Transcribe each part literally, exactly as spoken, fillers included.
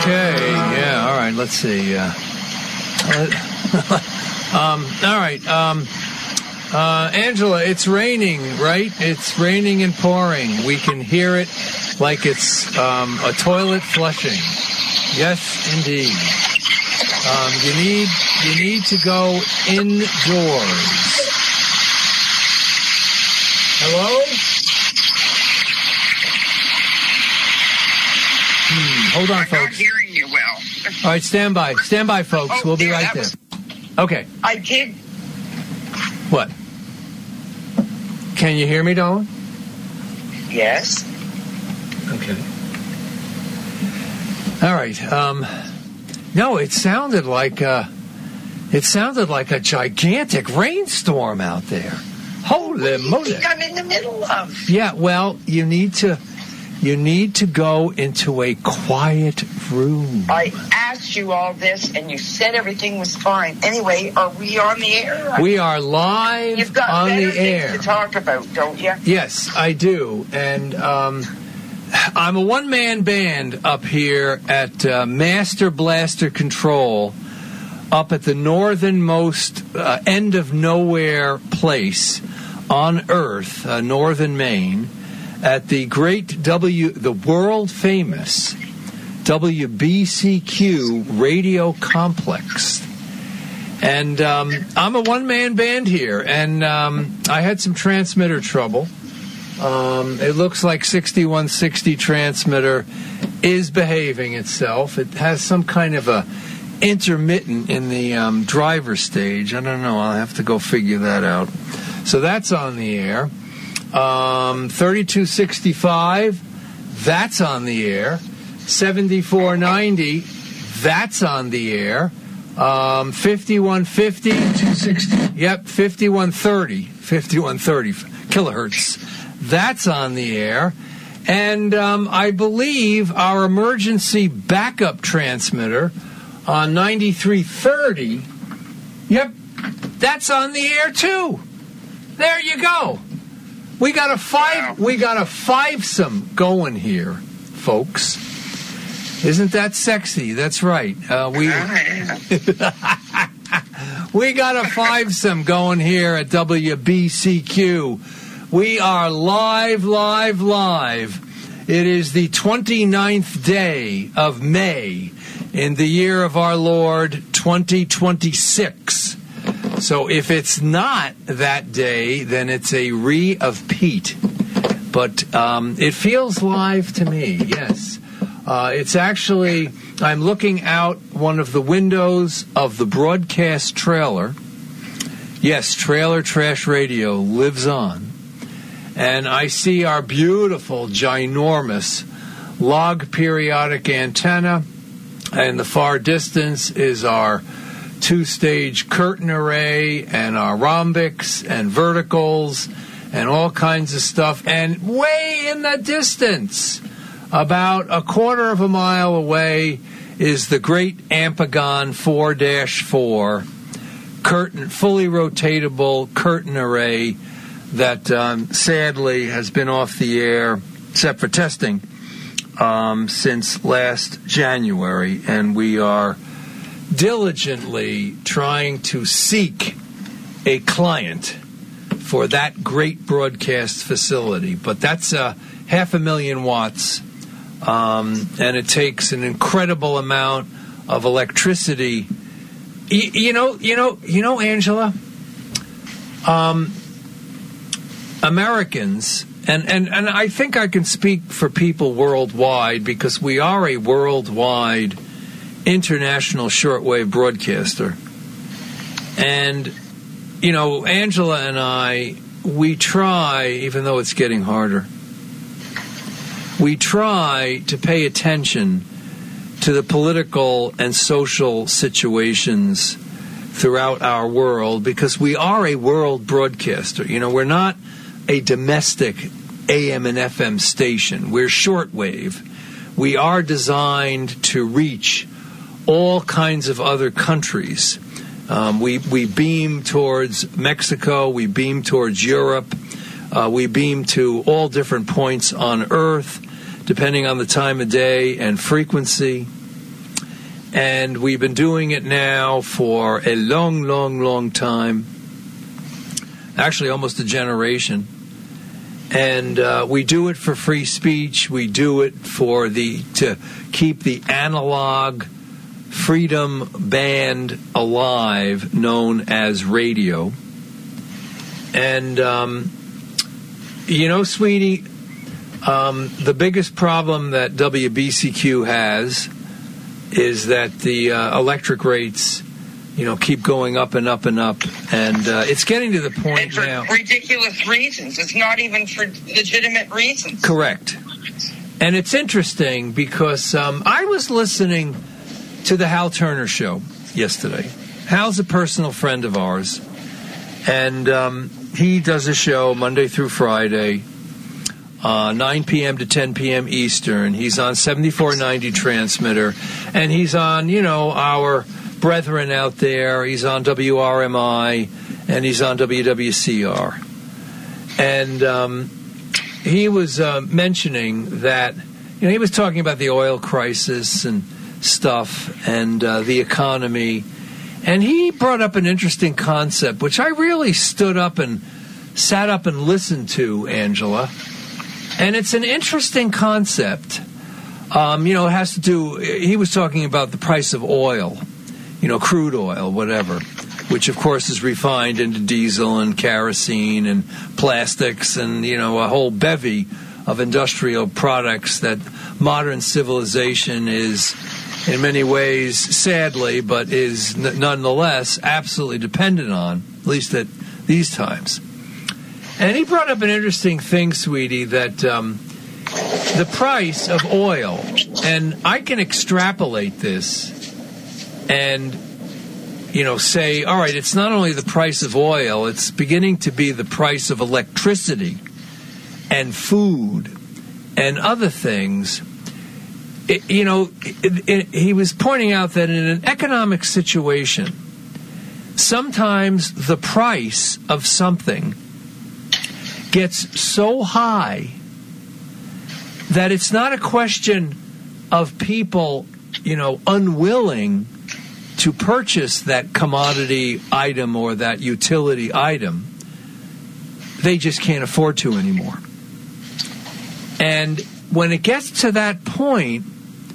Okay, yeah, all right, let's see. Uh, um, all right, um, uh, Angela, it's raining, right? It's raining and pouring. We can hear it like it's um, a toilet flushing. Yes, indeed. Um, you need you need to go indoors. Hello? Hmm, hold on, I'm folks. not hearing you well. All right, stand by. Stand by, folks. Oh, we'll be yeah, right there. was, Okay. I did. What? Can you hear me, darling? Yes. Okay. All right. Um, no, it sounded like uh, it sounded like a gigantic rainstorm out there. Holy moly! I'm in the middle of. Yeah. Well, you need to you need to go into a quiet room. I asked you all this, and you said everything was fine. Anyway, are we on the air? We are live You've got on better the air. things to talk about, don't you? Yes, I do, and um, I'm a one-man band up here at uh, Master Blaster Control, up at the northernmost uh, end of nowhere place on Earth, uh, northern Maine, at the great W, the world-famous W B C Q radio complex. And um, I'm a one-man band here, and um, I had some transmitter trouble. Um, it looks like sixty-one sixty transmitter is behaving itself. It has some kind of a intermittent in the um, driver stage. I don't know. I'll have to go figure that out. So that's on the air. Um, thirty-two sixty-five, that's on the air. seventy-four ninety, that's on the air. Um, fifty-one fifty, two sixty. Yep, fifty-one thirty, fifty-one thirty kilohertz. That's on the air. And um, I believe our emergency backup transmitter on ninety-three thirty, yep, that's on the air too. There you go. We got a five. We got a fivesome going here, folks. Isn't that sexy? That's right. Uh, we we got a fivesome going here at W B C Q. We are live, live, live. It is the twenty-ninth day of May in the year of our Lord twenty twenty-six. So if it's not that day, then it's a re of Pete. But um, it feels live to me, yes. Uh, it's actually, I'm looking out one of the windows of the broadcast trailer. Yes, Trailer Trash Radio lives on. And I see our beautiful, ginormous log periodic antenna. In the far distance is our two-stage curtain array and our rhombics and verticals and all kinds of stuff. And way in the distance, about a quarter of a mile away, is the great Ampagon four dash four curtain, fully rotatable curtain array that um, sadly has been off the air, except for testing, um, since last January. And we are diligently trying to seek a client for that great broadcast facility. But that's uh, half a million watts, um, and it takes an incredible amount of electricity. Y- you know, you know, you know, Angela, um, Americans, and, and, and I think I can speak for people worldwide because we are a worldwide international shortwave broadcaster. And, you know, Angela and I, we try, even though it's getting harder, we try to pay attention to the political and social situations throughout our world because we are a world broadcaster. You know, we're not a domestic A M and F M station. We're shortwave. We are designed to reach all kinds of other countries. Um, we we beam towards Mexico. We beam towards Europe. Uh, we beam to all different points on Earth, depending on the time of day and frequency. And we've been doing it now for a long, long, long time. Actually, almost a generation. And uh, we do it for free speech. We do it for the to keep the analog freedom band alive, known as radio. And, um, you know, sweetie, um, the biggest problem that W B C Q has is that the uh, electric rates, you know, keep going up and up and up. And uh, it's getting to the point and for now. ridiculous reasons. It's not even for legitimate reasons. Correct. And it's interesting because um, I was listening to the Hal Turner show yesterday. Hal's a personal friend of ours. And um, he does a show Monday through Friday, uh, nine p.m. to ten p.m. Eastern. He's on seventy-four ninety transmitter. And he's on, you know, our brethren out there. He's on W R M I. And he's on W W C R. And um, he was uh, mentioning that, you know, he was talking about the oil crisis and stuff and uh, the economy. And he brought up an interesting concept, which I really stood up and sat up and listened to, Angela. And it's an interesting concept. Um, you know, it has to do, he was talking about the price of oil, you know, crude oil, whatever, which, of course, is refined into diesel and kerosene and plastics and, you know, a whole bevy of industrial products that modern civilization is, in many ways, sadly, but is n- nonetheless absolutely dependent on, at least at these times. And he brought up an interesting thing, sweetie, that um, the price of oil, and I can extrapolate this and, you know, say, all right, it's not only the price of oil, it's beginning to be the price of electricity and food and other things. It, you know, it, it, he was pointing out that in an economic situation, sometimes the price of something gets so high that it's not a question of people, you know, unwilling to purchase that commodity item or that utility item. They just can't afford to anymore. And when it gets to that point,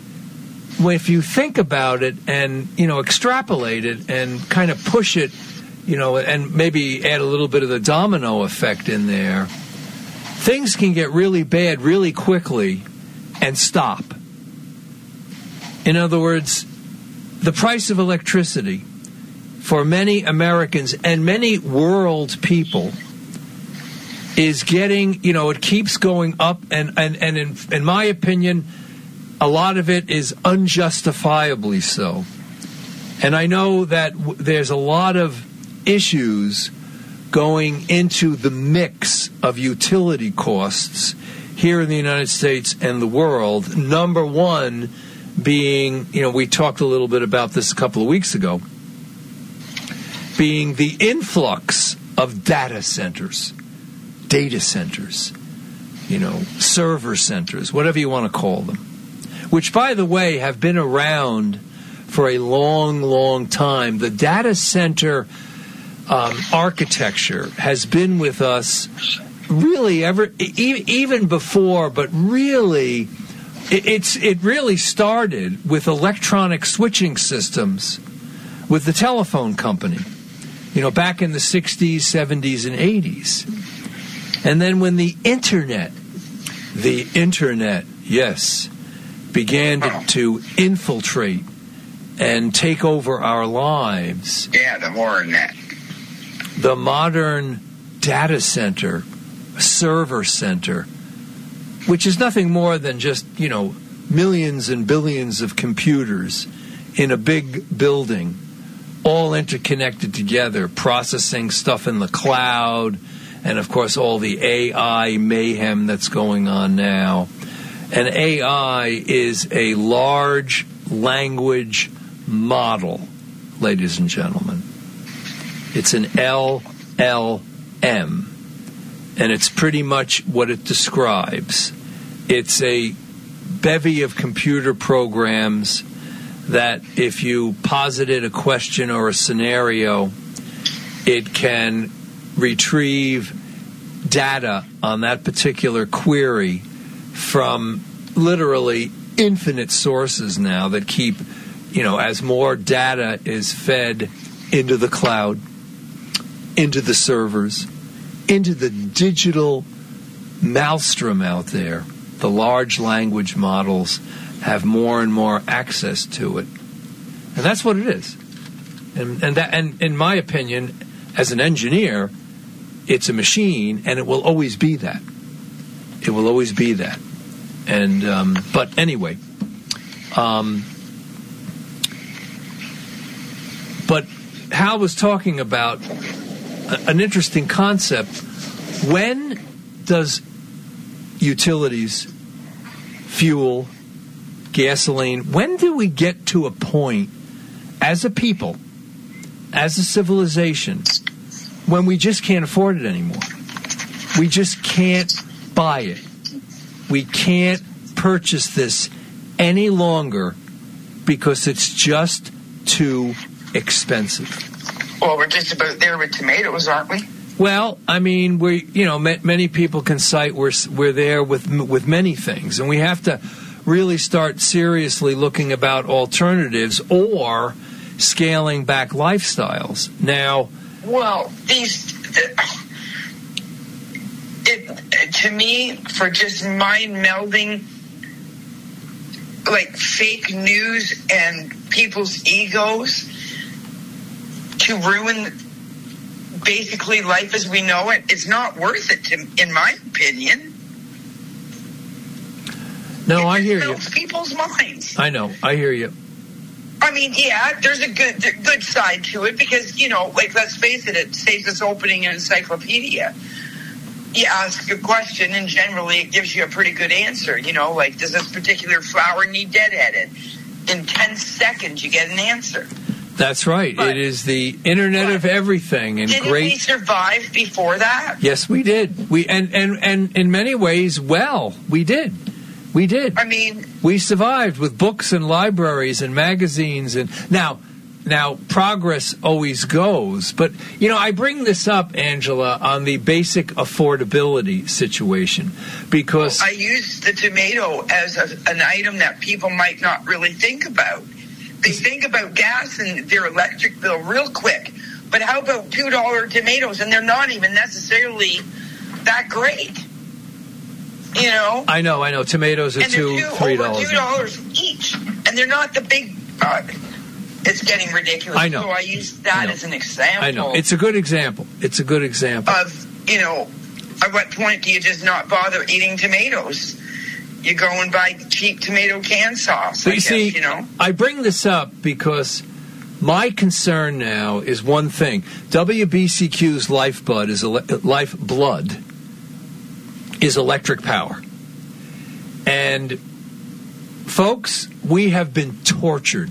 if you think about it and, you know, extrapolate it and kind of push it, you know, and maybe add a little bit of the domino effect in there, things can get really bad really quickly and stop. In other words, the price of electricity for many Americans and many world people is getting, you know, it keeps going up, and, and, and in, in my opinion, a lot of it is unjustifiably so. And I know that w- there's a lot of issues going into the mix of utility costs here in the United States and the world. Number one being, you know, we talked a little bit about this a couple of weeks ago, being the influx of data centers, data centers, you know, server centers, whatever you want to call them, which, by the way, have been around for a long, long time. The data center um, architecture has been with us really ever, e- even before, but really, it, it's it really started with electronic switching systems with the telephone company, you know, back in the sixties, seventies, and eighties. And then when the internet, the internet, yes, began to, to infiltrate and take over our lives. Yeah, the horror net. The modern data center, server center, which is nothing more than just, you know, millions and billions of computers in a big building, all interconnected together, processing stuff in the cloud, and, of course, all the A I mayhem that's going on now. And A I is a large language model, ladies and gentlemen. It's an L L M, and it's pretty much what it describes. It's a bevy of computer programs that if you posited a question or a scenario, it can retrieve data on that particular query from literally infinite sources now that keep, you know, as more data is fed into the cloud, into the servers, into the digital maelstrom out there, the large language models have more and more access to it. And that's what it is. And, and, that, and in my opinion, as an engineer, it's a machine, and it will always be that. It will always be that. And um, but anyway, um, but Hal was talking about a, an interesting concept. When does utilities, fuel, gasoline, when do we get to a point as a people, as a civilization, when we just can't afford it anymore? We just can't buy it. We can't purchase this any longer because it's just too expensive. Well, we're just about there with tomatoes, aren't we? Well, I mean, we, you know, ma- many people can cite we're we're there with with many things, and we have to really start seriously looking about alternatives or scaling back lifestyles. Now, well, these. It, to me, for just mind melding, like fake news and people's egos to ruin basically life as we know it, it's not worth it, to, in my opinion. No, it I hear you. People's minds. I know. I hear you. I mean, yeah, there's a good good side to it because, you know, like, let's face it, it saves us opening an encyclopedia. You ask a question, and generally it gives you a pretty good answer. You know, like, does this particular flower need deadheaded? In ten seconds, you get an answer. That's right. But, it is the internet of everything. And didn't great... we survive before that? Yes, we did. We and, and, and in many ways, well, we did. We did. I mean... We survived with books and libraries and magazines. And now... Now, progress always goes, but, you know, I bring this up, Angela, on the basic affordability situation, because... Well, I use the tomato as a, an item that people might not really think about. They think about gas and their electric bill real quick, but how about two dollar tomatoes? And they're not even necessarily that great, you know? I know, I know. Tomatoes are and two, two, three over dollars. two dollars each, and they're not the big... Uh, It's getting ridiculous. I know. So I use that I as an example. I know. It's a good example. It's a good example. Of, you know, at what point do you just not bother eating tomatoes? You go and buy cheap tomato can sauce, but I you guess, see, you know? I bring this up because my concern now is one thing. W B C Q's lifeblood is, ele- lifeblood is electric power. And, folks, we have been tortured.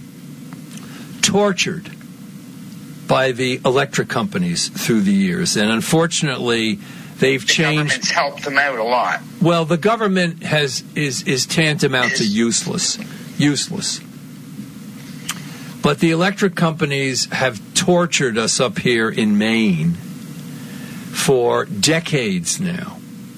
tortured by the electric companies through the years. And unfortunately, they've the changed. The government's helped them out a lot. Well, the government has is, is tantamount to useless. Useless. But the electric companies have tortured us up here in Maine for decades now.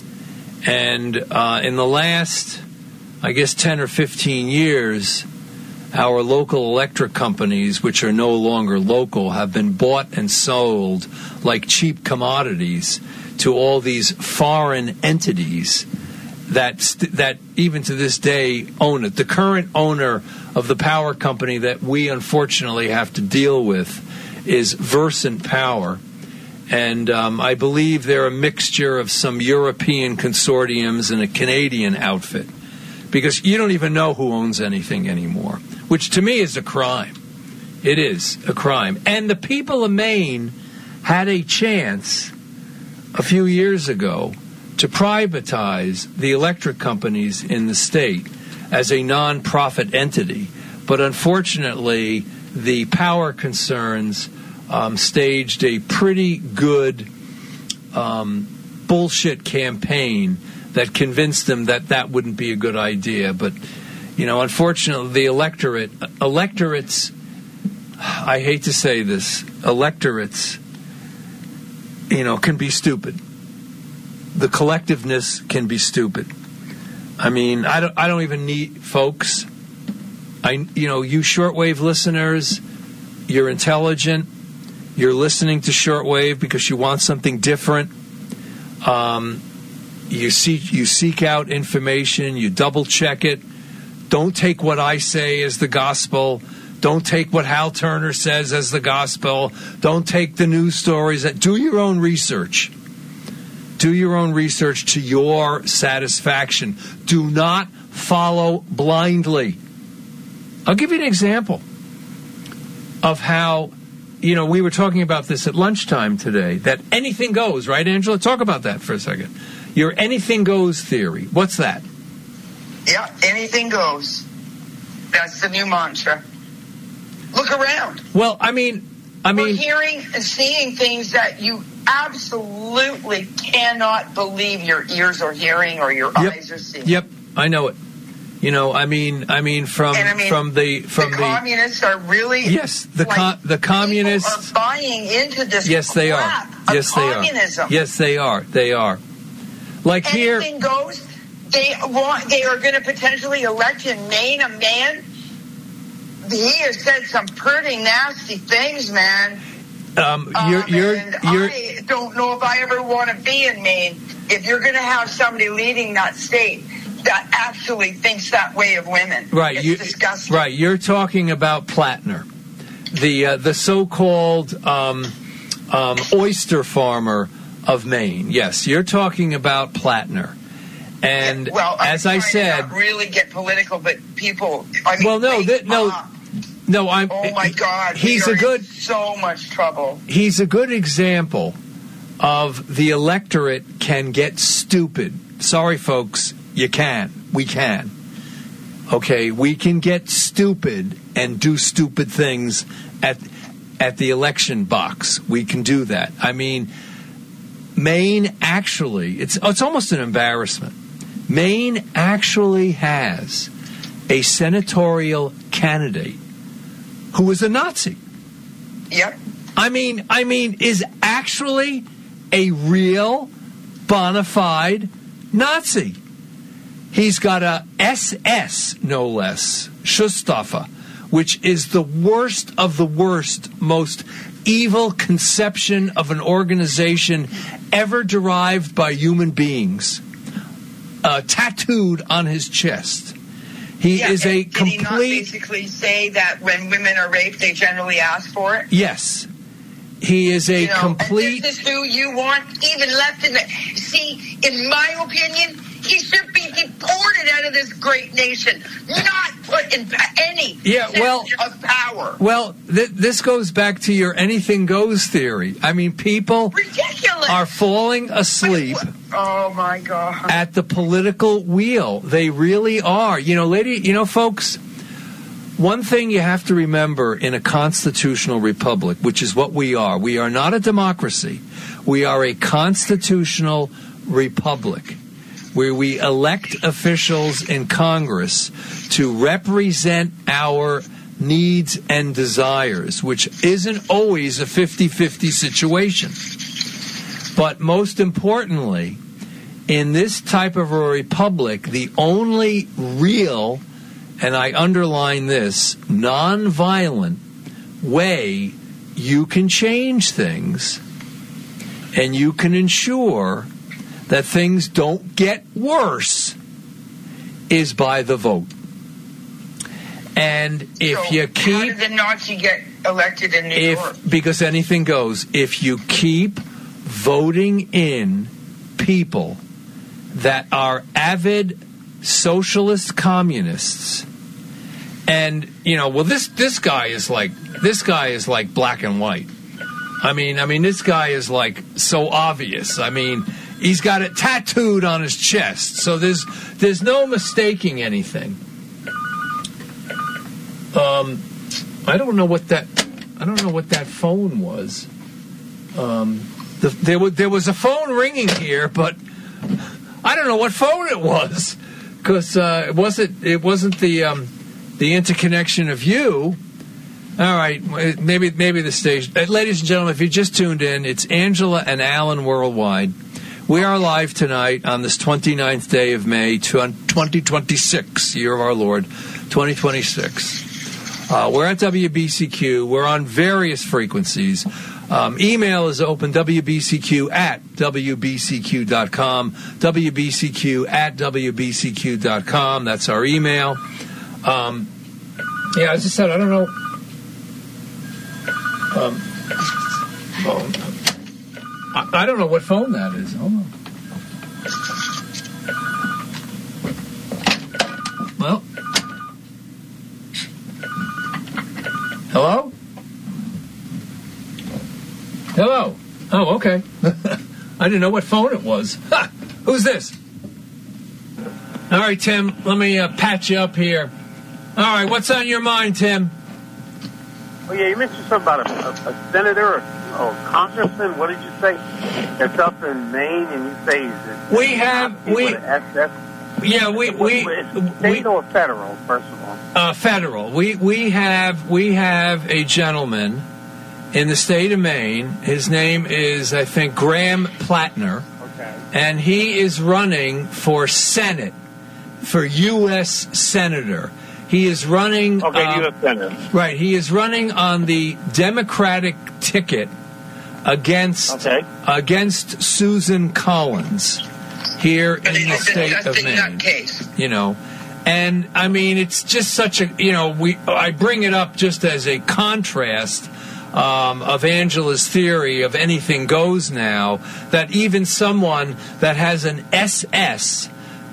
And uh, in the last, I guess, ten or fifteen years, our local electric companies, which are no longer local, have been bought and sold like cheap commodities to all these foreign entities that that even to this day own it. The current owner of the power company that we unfortunately have to deal with is Versant Power. And um, I believe they're a mixture of some European consortiums and a Canadian outfit. Because you don't even know who owns anything anymore, which to me is a crime. It is a crime. And the people of Maine had a chance a few years ago to privatize the electric companies in the state as a non-profit entity. But unfortunately, the power concerns um, staged a pretty good um, bullshit campaign that convinced them that that wouldn't be a good idea. But, You know, unfortunately, the electorate, electorates, I hate to say this, electorates, you know, can be stupid. The collectiveness can be stupid. I mean, I don't, I don't even need, folks, I, you know, you shortwave listeners, you're intelligent, you're listening to shortwave because you want something different. Um, you seek, you seek out information, you double check it. Don't take what I say as the gospel. Don't take what Hal Turner says as the gospel. Don't take the news stories. That do your own research. Do your own research to your satisfaction. Do not follow blindly. I'll give you an example of how, you know, we were talking about this at lunchtime today, that anything goes, right, Angela? Talk about that for a second. Your anything goes theory. What's that? Yeah, anything goes. That's the new mantra. Look around. Well, I mean, I mean, we're hearing and seeing things that you absolutely cannot believe your ears are hearing or your yep, eyes are seeing. Yep, I know it. You know, I mean, I mean, from and I mean, from the from the, the communists are really yes, the like, con- the communists are buying into this. Yes, they are. Yes, they communism. are. Yes, they are. They are. Like here, anything goes. They want. They are going to potentially elect in Maine a man. He has said some pretty nasty things, man. Um, you're, um, you're, and you're, I don't know if I ever want to be in Maine. If you're going to have somebody leading that state that actually thinks that way of women, right? It's you, disgusting. Right. You're talking about Plattner, the uh, the so-called um, um, oyster farmer of Maine. Yes, you're talking about Plattner. And yeah, well, as I said, to not really get political, but people. I mean, well, no, they, th- no, uh, no. I'm. Oh my God, he's we are a good. In so much trouble. He's a good example of the electorate can get stupid. Sorry, folks, you can. We can. Okay, we can get stupid and do stupid things at at the election box. We can do that. I mean, Maine actually, it's it's almost an embarrassment. Maine actually has a senatorial candidate who is a Nazi. Yep. I mean, I mean, is actually a real bona fide Nazi. He's got a S S, no less, Schustafa, which is the worst of the worst, most evil conception of an organization ever derived by human beings, uh, tattooed on his chest. He yeah, is and, a did complete... Did he not basically say that when women are raped, they generally ask for it? Yes. He is a you know, complete... And this is who you want even left in the... See, in my opinion, he should be deported out of this great nation, not put in any yeah, well, of power. Well, th- this goes back to your anything goes theory. I mean, people Ridiculous. are falling asleep... Oh, my God. At the political wheel. They really are. You know, lady, you know, folks, one thing you have to remember in a constitutional republic, which is what we are, we are not a democracy. We are a constitutional republic where we elect officials in Congress to represent our needs and desires, which isn't always a fifty-fifty situation. But most importantly, in this type of a republic, the only real, and I underline this, nonviolent way you can change things and you can ensure that things don't get worse is by the vote. And if so you keep... How did the Nazi get elected in New if, York? Because anything goes. If you keep voting in people that are avid socialist communists, and you know, well, this this guy is like this guy is like black and white. I mean, I mean, this guy is like so obvious. I mean, he's got it tattooed on his chest, so there's there's no mistaking anything. Um, I don't know what that I don't know what that phone was. Um, the, there was there was a phone ringing here, but I don't know what phone it was. because uh, it wasn't it wasn't the um, the interconnection of you. All right, maybe maybe the station. Uh, ladies and gentlemen, if you just tuned in, it's Angela and Alan Worldwide. We are live tonight on this twenty-ninth day of May, twenty twenty-six, year of our Lord, twenty twenty-six. Uh, we're at W B C Q. We're on various frequencies. Um, email is open, W B C Q at W B C Q dot com, W B C Q at W B C Q dot com. That's our email. Um, yeah, as I said, I don't know. Um, phone. I, I don't know what phone that is. Hold on. Well, hello? Hello. Oh, okay. I didn't know what phone it was. Ha! Who's this? All right, Tim, let me uh, patch you up here. All right, what's on your mind, Tim? Oh, yeah, you mentioned something about a, a, a senator or, or congressman. What did you say? It's up in Maine, and you say... Is it, we have... we. S S? Yeah, we... we state we, or federal, first of all? Uh, federal. We, we, have, we have a gentleman in the state of Maine. His name is, I think, Graham Plattner. Okay. And he is running for Senate, for U S Senator. He is running... Okay, uh, U S Senator. Right, he is running on the Democratic ticket against okay. against Susan Collins here But in the state of Maine. Case. You know, and I mean, it's just such a, you know, we I bring it up just as a contrast um, of Angela's theory of anything goes now, that even someone that has an S S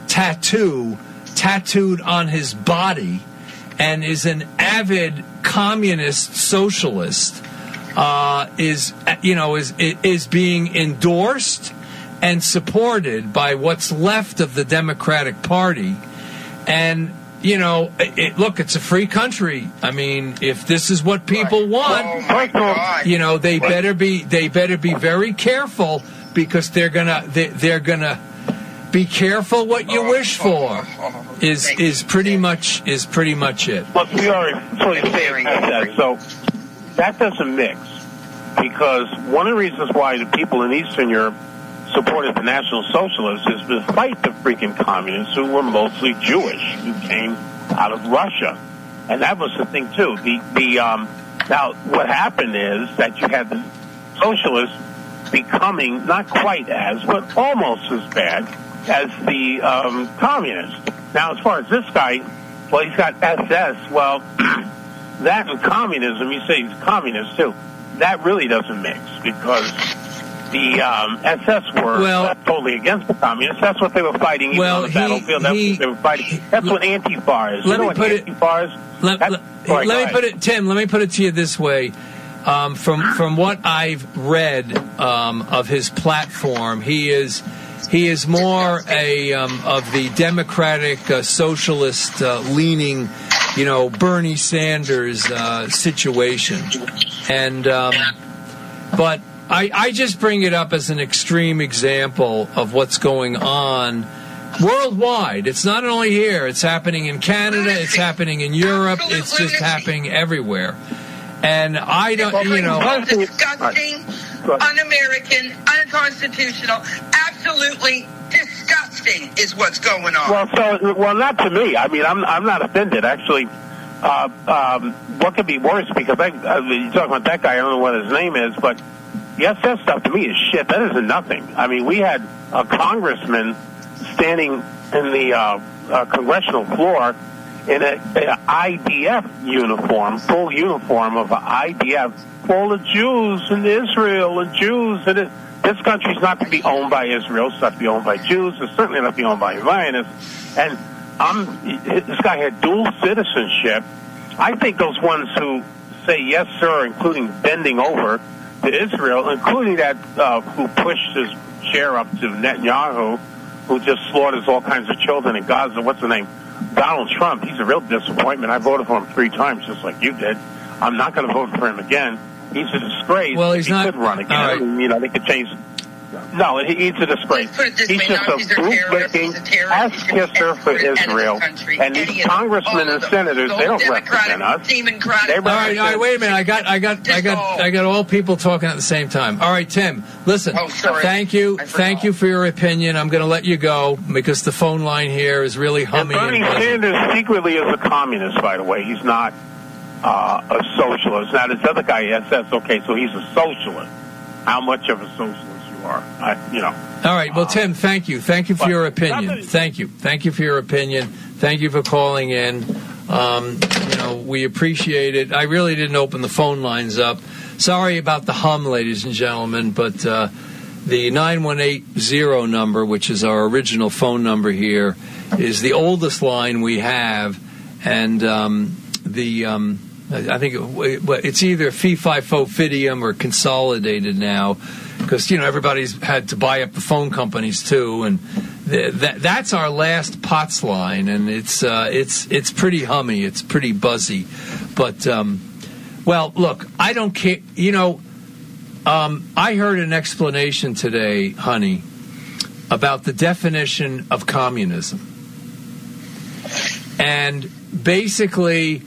tattoo tattooed on his body and is an avid communist socialist uh, is, you know, is is being endorsed and supported by what's left of the Democratic Party. And, you know, it, look, it's a free country. I mean, if this is what people want, oh my God. you know, they better be they better be very careful, because they're gonna they, they're gonna be careful what you wish for. Is is pretty much is pretty much it. Look, we already fully saying that, so that doesn't mix, because one of the reasons why the people in Eastern Europe supported the National Socialists is to fight the freaking communists, who were mostly Jewish, who came out of Russia, and that was the thing too. The the um, now what happened is that you had the socialists becoming not quite as, but almost as bad as the um, communists. Now, as far as this guy, well, he's got S S. Well, that and communism, you say he's communist too. That really doesn't mix, because the um, S S were well, totally against the communists. That's what they were fighting even well, on the he, battlefield. That's he, what they were fighting. That's what Antifa is. Let you know me what put Antifa it, is? Let, let, sorry, let me put it, Tim, let me put it to you this way. Um, from from what I've read um, of his platform, he is he is more a um, of the Democratic uh, socialist uh, leaning, you know, Bernie Sanders uh, situation, and um, but I, I just bring it up as an extreme example of what's going on worldwide. It's not only here; it's happening in Canada, it's happening in Europe, it's just happening everywhere. And I don't, you know... Disgusting, un-American, unconstitutional, absolutely disgusting is what's going on. Well, so, well, not to me. I mean, I'm I'm not offended, actually. Uh, um, what could be worse, because I, uh, you're talking about that guy, I don't know what his name is, but the S S stuff to me is shit. That isn't nothing. I mean, we had a congressman standing in the uh, uh, congressional floor in an I D F uniform, full uniform of an I D F, full of Jews in Israel and Jews. And it, this country's not to be owned by Israel. It's not to be owned by Jews. It's certainly not to be owned by Zionists. And I'm, this guy had dual citizenship. I think those ones who say yes, sir, including bending over to Israel, including that uh, who pushed his chair up to Netanyahu, who just slaughters all kinds of children in Gaza. What's the name? Donald Trump. He's a real disappointment. I voted for him three times, just like you did. I'm not going to vote for him again. He's a disgrace. Well, he's he not. could run again. Right. I mean, you know, they could change. No, he, he's a disgrace. Let's put it this he's way, just not a he's a terrorist, boot-licking he's a terrorist, he's ass-kisser for an enemy of the Israel. country. And Any these of them, congressmen all and of them. senators, Those they don't Democratic, represent us. Democratic. They All right, all right, wait a minute. I got, I got, I got, Just I got all people talking at the same time. All right, Tim, listen. Oh, sorry. Thank you, I thank forgot. you for your opinion. I'm going to let you go because the phone line here is really And humming. Bernie and buzzing. Sanders secretly is a communist, by the way. He's not uh, a socialist. Now, this other guy, yes, that's okay, so he's a socialist. How much of a socialist you are, I, you know. All right. Well, Tim, thank you. Thank you for But your opinion. nothing- Thank you. Thank you for your opinion. Thank you for calling in. Um, you know, we appreciate it. I really didn't open the phone lines up. Sorry about the hum, ladies and gentlemen, but uh, the nine one eight zero number, which is our original phone number here, is the oldest line we have, and um, the um, I think it, it's either fee fi fo fidium or consolidated now. Because, you know, everybody's had to buy up the phone companies, too, and th- that that's our last POTS line, and it's uh, it's it's pretty hummy, it's pretty buzzy. But, um, well, look, I don't care. You know, um, I heard an explanation today, honey, about the definition of communism. And basically,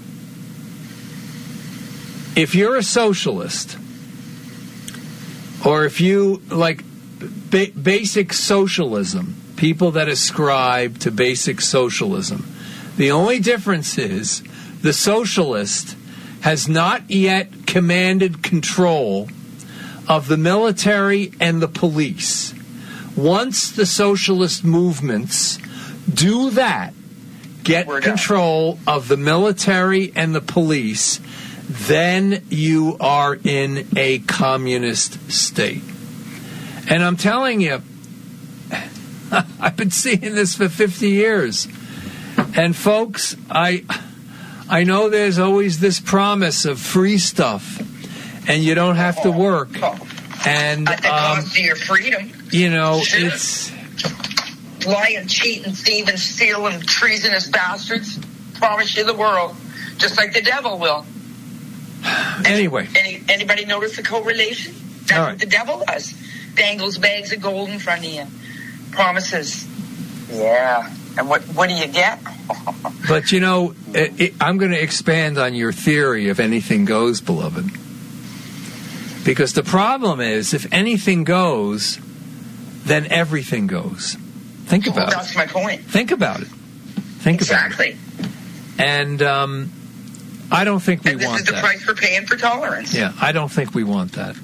if you're a socialist, or if you, like, ba- basic socialism, people that ascribe to basic socialism, the only difference is the socialist has not yet commanded control of the military and the police. Once the socialist movements do that, get We're done. control of the military and the police, then you are in a communist state. And I'm telling you, I've been seeing this for fifty years. And folks, I I know there's always this promise of free stuff, and you don't have to work. And, At the um, cost of your freedom. you know, Sure. it's... Lying, cheating, thieving, stealing, treasonous bastards. Promise you the world. Just like the devil will. Anyway. Any, anybody notice the correlation? That's All right. what the devil does. Dangles bags of gold in front of you. Promises. Yeah. And what, what do you get? But, you know, it, it, I'm going to expand on your theory of anything goes, beloved. Because the problem is, if anything goes, then everything goes. Think Well, about that's it. my point. Think about it. Think Exactly. about it. And um, I don't think we And this want is the that. price we're paying for tolerance. Yeah, I don't think we want that.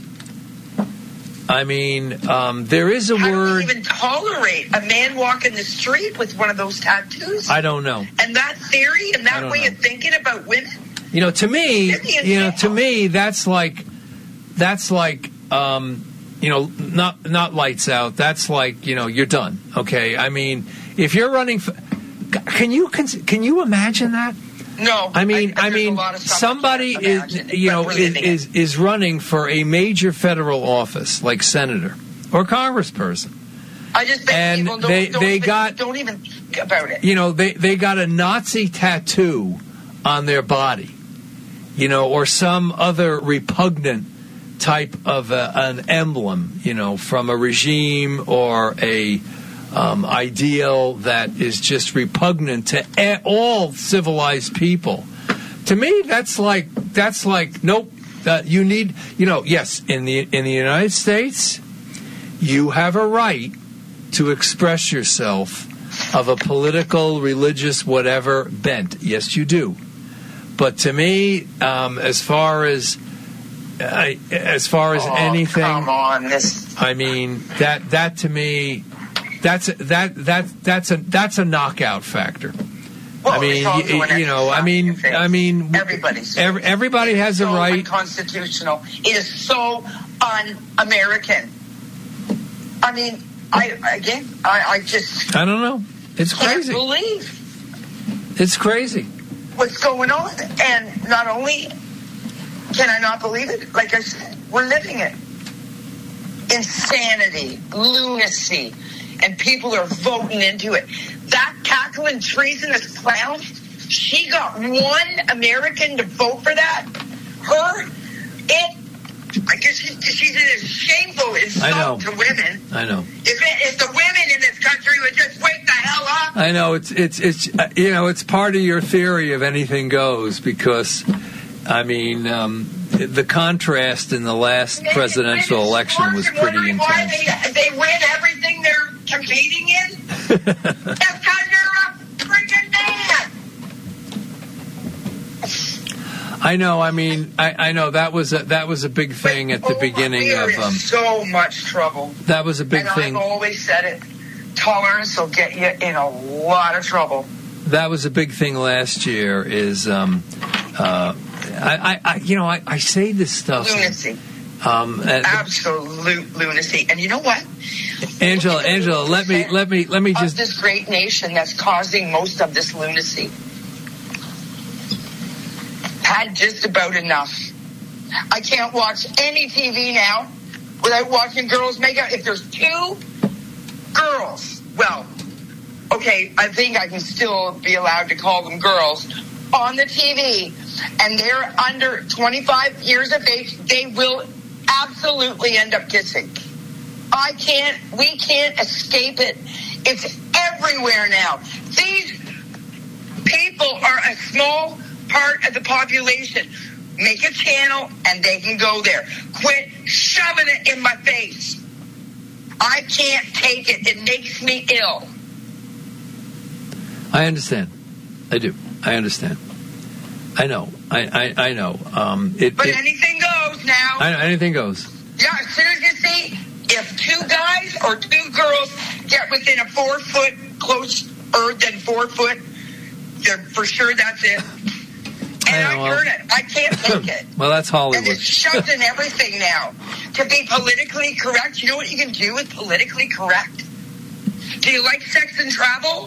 I mean, um, there is a How word... do we even tolerate a man walking the street with one of those tattoos? I don't know. And that theory and I that don't way know. of thinking about women? You know, to me, Get me in you know, jail. to me, that's like, that's like, um, you know, not not lights out. That's like, you know, you're done. Okay, I mean, if you're running, for, can you can you imagine that? No. I mean, I, there's a mean, lot of stuff I somebody can't is, imagine, you but know, we're is, living it. is is running for a major federal office, like senator or congressperson. I just think and people don't, they- don't they even, got- don't even think about it. You know, they they got a Nazi tattoo on their body, you know, or some other repugnant type of a, an emblem, you know, from a regime or a um, ideal that is just repugnant to a- all civilized people. To me, that's like that's like nope. Uh, you need, you know, yes, in the in the United States, you have a right to express yourself of a political, religious, whatever bent. Yes, you do. But to me, um, as far as uh, as far as Oh, anything, come on, this. I mean that that to me, that's that that that's a that's a knockout factor. Well, I mean, it's also you, an you know, I exercise mean, in faith. I mean, Everybody's every, everybody has a so right. unconstitutional. It is so un-American. I mean, I again, I, I just I don't know. It's can't crazy. believe It's crazy. what's going on. And not only can I not believe it, like I said, we're living it. Insanity, lunacy, and people are voting into it. That cackling, treasonous clown, she got one American to vote for that. Her, it I guess she, she's a shameful insult to women. I know. If, it, if the women in this country would just wake the hell up. I know. It's it's it's uh, you know it's part of your theory of anything goes because, I mean, um, the contrast in the last presidential election was pretty intense. Why they, they win everything they're competing in? That's because you're a freaking man. I know. I mean, I, I know that was a, that was a big thing at the oh, beginning we are of. Um, in so much trouble. That was a big and thing. I've always said it. Tolerance will get you in a lot of trouble. That was a big thing last year. Is um, uh, I, I, you know, I, I say this stuff. Lunacy. Um, uh, Absolute lunacy. And you know what? Angela, Angela, let me, let me, let me just. Of this great nation that's causing most of this lunacy. Had just about enough. I can't watch any T V now without watching girls make out. If there's two girls, well, okay, I think I can still be allowed to call them girls, on the T V, and they're under twenty-five years of age, they will absolutely end up kissing. I can't, we can't escape it. It's everywhere now. These people are a small part of the population. Make a channel and they can go there. Quit shoving it in my face. I can't take it. It makes me ill. I understand. I do. I understand. I know. I, I, I know. Um, it, but it, anything goes now. I, anything goes. Yeah, as soon as you see, if two guys or two girls get within a four foot, closer than four foot, they're for sure that's it. And I, I heard it. I can't take it. Well, that's Hollywood. And it's shoved in everything now. To be politically correct, you know what you can do with politically correct? Do you like sex and travel?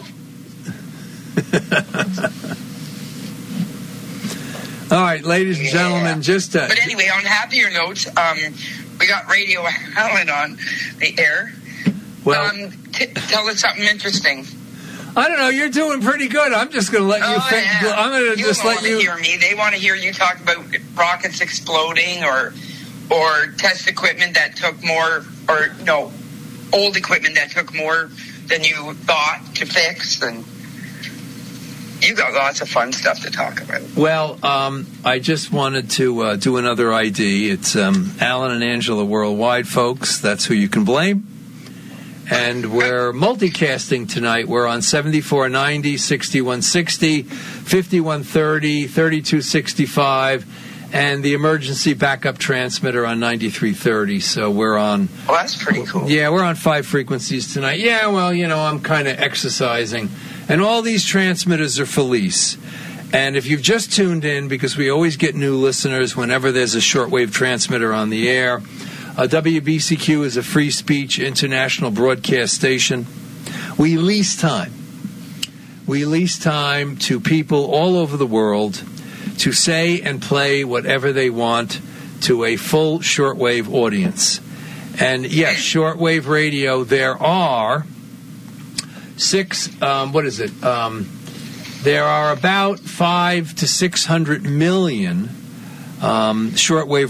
All right, ladies and yeah. gentlemen, just... Uh, but anyway, on happier notes, um, we got Radio Alan on the air. Well, um, t- tell us something interesting. I don't know. You're doing pretty good. I'm just going to let you. Oh, think, yeah. I'm going to just let you hear me. They want to hear you talk about rockets exploding or or test equipment that took more, or no, old equipment that took more than you thought to fix, and you got lots of fun stuff to talk about. Well, um, I just wanted to uh, do another I D. It's um, Alan and Angela Worldwide, folks. That's who you can blame. And we're multicasting tonight. We're on seventy-four ninety, sixty-one sixty, fifty-one thirty, thirty-two sixty-five, and the emergency backup transmitter on ninety-three thirty. So we're on... Well, that's pretty cool. Yeah, we're on five frequencies tonight. Yeah, well, you know, I'm kind of exercising. And all these transmitters are for lease. And if you've just tuned in, because we always get new listeners whenever there's a shortwave transmitter on the air... Uh, W B C Q is a free speech international broadcast station. We lease time. We lease time to people all over the world to say and play whatever they want to a full shortwave audience. And yes, shortwave radio, there are six, um, what is it? Um, there are about five to six hundred million Um, shortwave